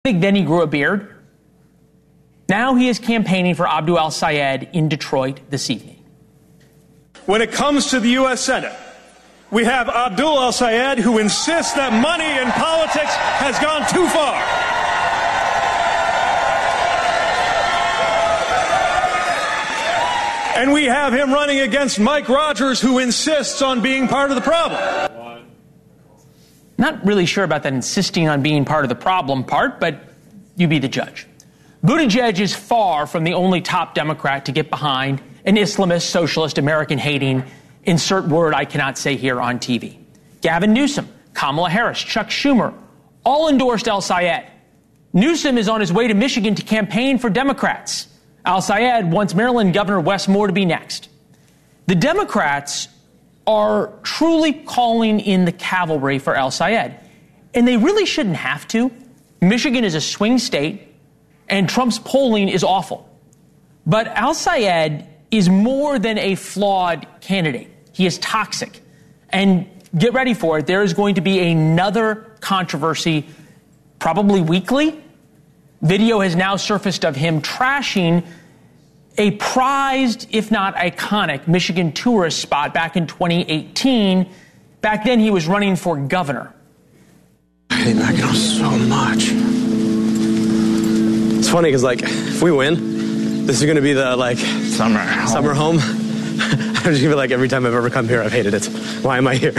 Then he grew a beard. Now he is campaigning for Abdul El-Sayed in Detroit this evening. When it comes to the U.S. Senate, we have Abdul El-Sayed, who insists that money in politics has gone too far. And we have him running against Mike Rogers, who insists on being part of the problem. Not really sure about that insisting on being part of the problem part, but you be the judge. Buttigieg is far from the only top Democrat to get behind an Islamist, socialist, American-hating, insert word I cannot say here on TV. Gavin Newsom, Kamala Harris, Chuck Schumer, all endorsed El-Sayed. Newsom is on his way to Michigan to campaign for Democrats. El-Sayed wants Maryland Governor Wes Moore to be next. The Democrats are truly calling in the cavalry for El-Sayed, and they really shouldn't have to. Michigan is a swing state, and Trump's polling is awful. But El-Sayed is more than a flawed candidate. He is toxic. And get ready for it. There is going to be another controversy, probably weekly. Video has now surfaced of him trashing a prized, if not iconic, Michigan tourist spot back in 2018. Back then, he was running for governor. I hate Mackinac so much. It's funny because, if we win, this is going to be the, summer home. I'm just going to be like, every time I've ever come here, I've hated it. Why am I here?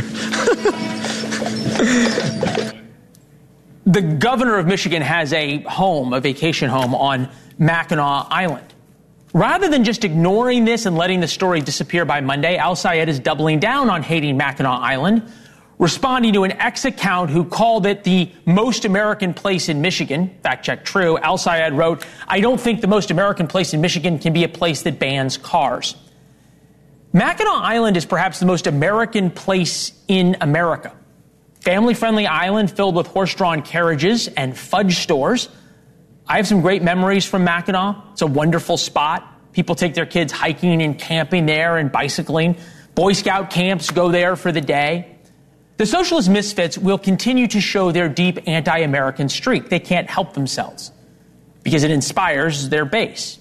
The governor of Michigan has a vacation home on Mackinac Island. Rather than just ignoring this and letting the story disappear by Monday, El-Sayed is doubling down on hating Mackinac Island, responding to an X account who called it the most American place in Michigan. Fact check true. El-Sayed wrote, "I don't think the most American place in Michigan can be a place that bans cars." Mackinac Island is perhaps the most American place in America. Family-friendly island filled with horse-drawn carriages and fudge stores. I have some great memories from Mackinac. It's a wonderful spot. People take their kids hiking and camping there and bicycling. Boy Scout camps go there for the day. The socialist misfits will continue to show their deep anti-American streak. They can't help themselves because it inspires their base.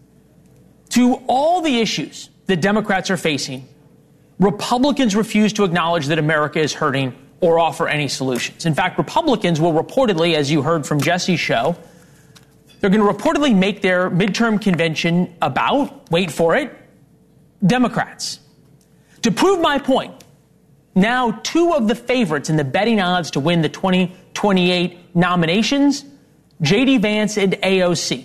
To all the issues that Democrats are facing, Republicans refuse to acknowledge that America is hurting or offer any solutions. In fact, Republicans will reportedly, as you heard from Jesse's show, they're going to reportedly make their midterm convention about, wait for it, Democrats. To prove my point, now two of the favorites in the betting odds to win the 2028 nominations, J.D. Vance and AOC.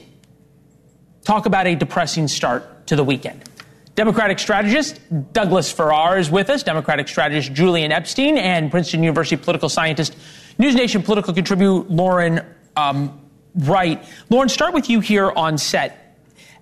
Talk about a depressing start to the weekend. Democratic strategist Douglas Farrar is with us, Democratic strategist Julian Epstein, and Princeton University political scientist, News Nation political contributor Lauren Wright. Lauren, start with you here on set.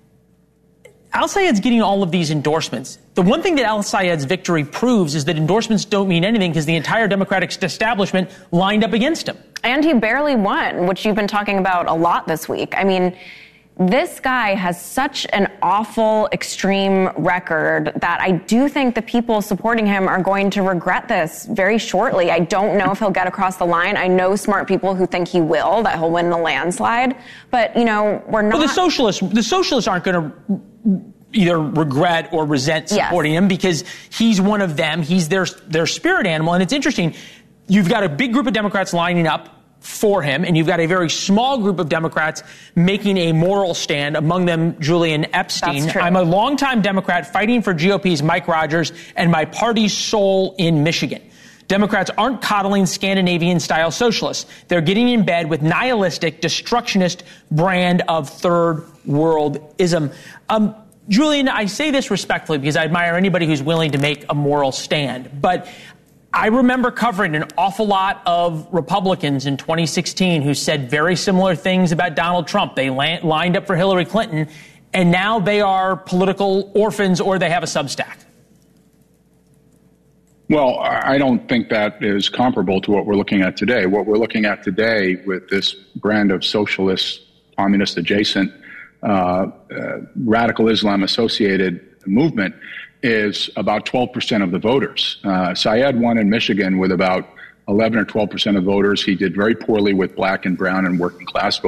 El-Sayed's getting all of these endorsements. The one thing that El-Sayed's victory proves is that endorsements don't mean anything because the entire Democratic establishment lined up against him. And he barely won, which you've been talking about a lot this week. I mean, this guy has such an awful, extreme record that I do think the people supporting him are going to regret this very shortly. I don't know if he'll get across the line. I know smart people who think he will, that he'll win in a landslide. But, we're not... Well, the socialists aren't going to either regret or resent supporting him because he's one of them. He's their spirit animal. And it's interesting. You've got a big group of Democrats lining up for him, and you've got a very small group of Democrats making a moral stand, among them Julian Epstein. That's true. I'm a longtime Democrat fighting for GOP's Mike Rogers and my party's soul in Michigan. Democrats aren't coddling Scandinavian-style socialists. They're getting in bed with nihilistic, destructionist brand of third worldism. Julian, I say this respectfully because I admire anybody who's willing to make a moral stand, but I remember covering an awful lot of Republicans in 2016 who said very similar things about Donald Trump. They lined up for Hillary Clinton, and now they are political orphans or they have a Substack. Well, I don't think that is comparable to what we're looking at today. What we're looking at today with this brand of socialist, communist adjacent, radical Islam associated movement is about 12% of the voters. Sayed won in Michigan with about 11 or 12% of voters. He did very poorly with black and brown and working class voters.